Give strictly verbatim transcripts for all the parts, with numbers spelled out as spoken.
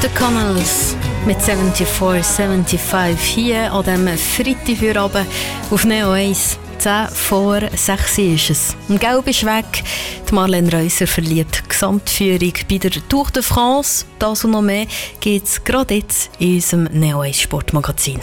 The Connells mit vierundsiebzig fünfundsiebzig hier an diesem Freitagabend auf Neo eins. zehn vor sechs ist es. Ein Gelb ist weg. Die Marlene Reusser verliert die Gesamtführung bei der Tour de France. Das und noch mehr gibt es gerade jetzt in unserem Neo eins Sportmagazin.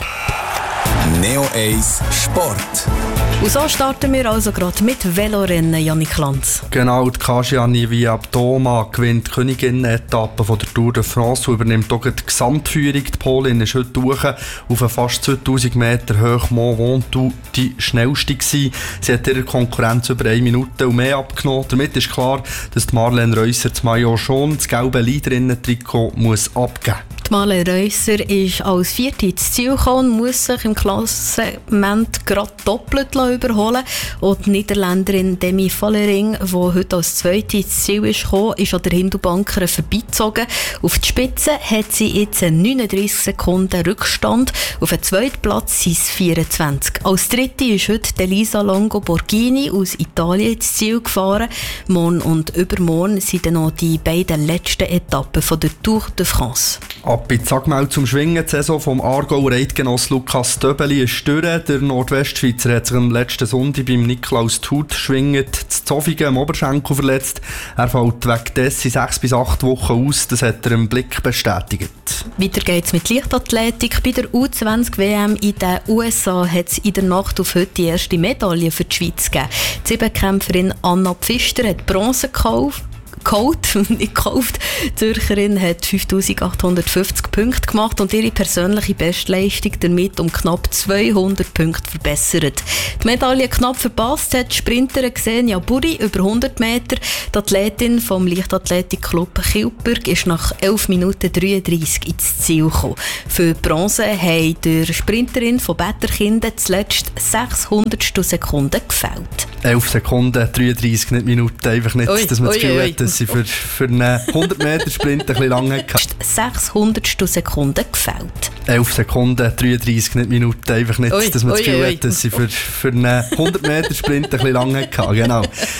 Neo eins Sport. Und so starten wir also gerade mit Velorennen, Janik Lanz. Genau, die Kasia Niewiadoma gewinnt die Königin-Etappe von der Tour de France und übernimmt auch die Gesamtführung. Die Polin ist heute durch auf einen fast zweitausend Meter hohen Mont Ventoux die schnellste gewesen. Sie hat ihrer Konkurrenz über eine Minute und mehr abgenommen. Damit ist klar, dass die Marlene Reusser das Maillot schon, das gelbe Leaderinnen-Trikot, muss abgeben. Die Marlene Reusser ist als Vierte ins Ziel gekommen und muss sich im Klassement gerade doppelt überholen. Und die Niederländerin Demi Vollering, die heute als Zweite ins Ziel ist gekommen, ist an der Hindu-Bankerin vorbeigezogen. Auf die Spitze hat sie jetzt neununddreissig Sekunden Rückstand. Auf den zweiten Platz sind es vierundzwanzig. Als Dritte ist heute Elisa Longo Borghini aus Italien ins Ziel gefahren. Morgen und übermorgen sind dann noch die beiden letzten Etappen von der Tour de France. Ab in Zagmau zum Schwingen. Die Saison vom Aargauer Reitgenoss Lukas Döbeli ist durch. Der Nordwestschweizer hat sich am letzten Sonntag beim Niklaus Tut schwingend zu Zofingen am Oberschenkel verletzt. Er fällt wegen dessen sechs bis acht Wochen aus. Das hat er im Blick bestätigt. Weiter geht's mit Leichtathletik. Bei der U zwanzig W M in den U S A hat es in der Nacht auf heute die erste Medaille für die Schweiz gegeben. Die Siebenkämpferin Anna Pfister hat Bronze gekauft. Geholt, nicht gekauft. Die Zürcherin hat fünftausendachthundertfünfzig Punkte gemacht und ihre persönliche Bestleistung damit um knapp zweihundert Punkte verbessert. Die Medaille knapp verpasst hat die Sprinterin Xenia Buri über hundert Meter. Die Athletin vom Leichtathletikclub Kilburg ist nach elf Minuten dreiunddreissig ins Ziel gekommen. Für die Bronze haben der Sprinterin von Betterkinden zuletzt sechshundertstel Sekunden gefällt. elf Sekunden, dreiunddreissig, nicht Minuten. Einfach nicht, ui, dass man das Gefühl hat, dass sie für, für einen hundert Meter Sprint ein bisschen lang hatte. sechshundertstel Sekunden gefällt. elf Sekunden, dreiunddreissig, nicht Minuten. Einfach nicht, ui, dass man das Gefühl ui, ui. hat, dass sie für, für einen hundert Meter Sprint ein bisschen lang hatte. Genau.